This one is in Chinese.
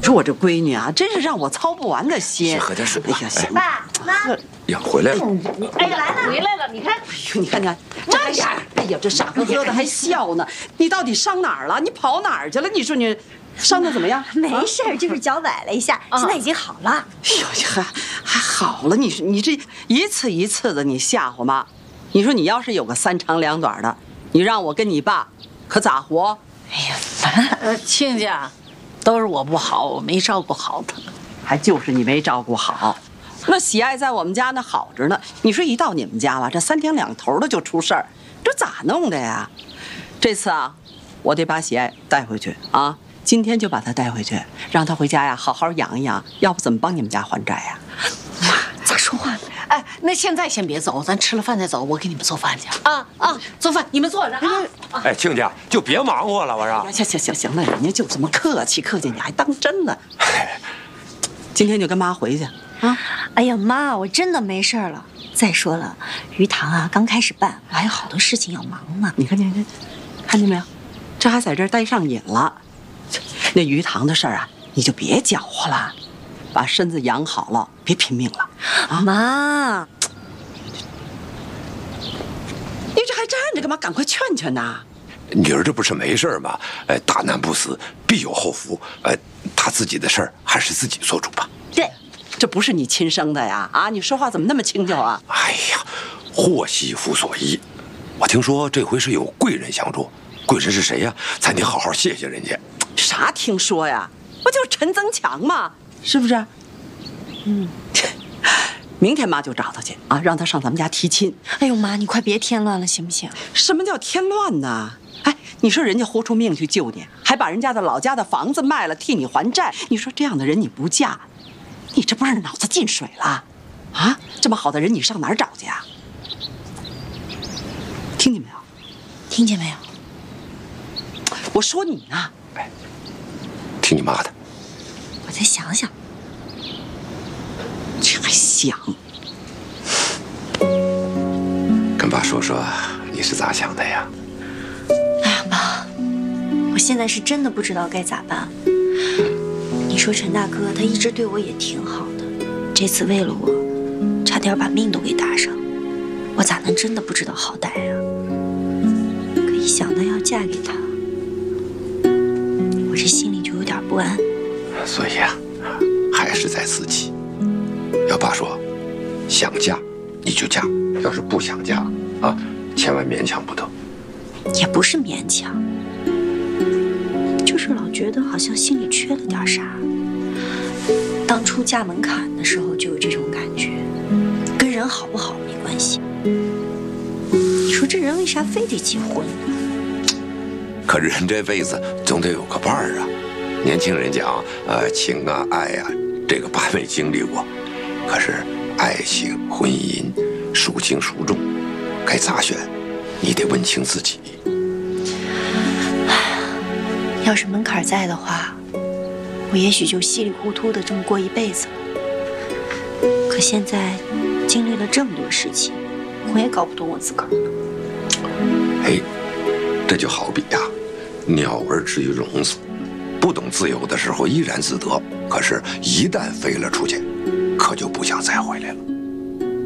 说我这闺女啊，真是让我操不完的心。 先喝点水吧。 哎呀，行。 爸妈， 呀，回来了。 哎呀，来了， 回来了，你看， 哎呦，你看看，这还傻，哎呀，这傻呵呵的还笑呢。你到底伤哪儿了？你跑哪儿去了？你说你伤的怎么样？ 没事儿，就是脚崴了一下，现在已经好了。 哎呦，还好了。你说你这一次一次的，你吓唬妈。你说你要是有个三长两短的，你让我跟你爸可咋活？ 哎呀，亲家，都是我不好，我没照顾好他。 还就是你没照顾好。那喜爱在我们家那好着呢，你说一到你们家了，这三天两头的就出事儿，这咋弄的呀？这次啊，我得把喜爱带回去啊，今天就把他带回去，让他回家呀好好养一养，要不怎么帮你们家还债呀？ 妈，咋说话呢？哎，那现在先别走，咱吃了饭再走，我给你们做饭去。做饭你们坐着啊。 哎，亲家就别忙活了，我说。 行了，人家就这么客气，你还当真了？今天就跟妈回去啊！ 哎呀妈，我真的没事了。再说了，鱼塘啊刚开始办，我还有好多事情要忙呢。 你看见没有？这还在这儿待上瘾了。那鱼塘的事儿啊，你就别搅和了，把身子养好了，别拼命了啊！ 妈， 你这还站着干嘛？赶快劝劝呐！ 女儿这不是没事吗？大难不死，必有后福。她自己的事儿还是自己做主吧。 对， 这不是你亲生的呀！啊，你说话怎么那么轻佻啊？ 哎呀，祸兮福所依。我听说这回是有贵人相助，贵人是谁呀？咱得好好谢谢人家。 啥听说呀？不就是陈增强吗？是不是？明天妈就找他去啊，让他上咱们家提亲。 哎呦妈，你快别添乱了行不行？ 什么叫添乱呢？哎，你说人家豁出命去救你，还把人家的老家的房子卖了替你还债，你说这样的人你不嫁，你这不是脑子进水了？啊，这么好的人你上哪儿找去啊？听见没有？ 听见没有？ 我说你呢。 听你妈的。 我再想想。 这还想？ 跟爸说说你是咋想的呀？ 哎呀妈，我现在是真的不知道该咋办。你说陈大哥他一直对我也挺好的，这次为了我，差点把命都给搭上，我咋能真的不知道好歹啊？可一想到要嫁给他，我这心里就有点不安。 所以啊，还是在自己。要爸说，想嫁你就嫁，要是不想嫁啊，千万勉强不得。 也不是勉强，就是老觉得好像心里缺了点啥。当初嫁门槛的时候就有这种感觉，跟人好不好没关系。你说这人为啥非得结婚呢？ 可人这辈子总得有个伴儿啊。年轻人讲，情啊爱啊，这个爸没经历过。可是爱情婚姻孰轻孰重，该咋选，你得问清自己。 要是门槛在的话，我也许就稀里糊涂的这么过一辈子了。可现在经历了这么多事情，我也搞不懂我自个儿了。 哎，这就好比呀，鸟儿至于笼子，不懂自由的时候怡然自得，可是一旦飞了出去，可就不想再回来了。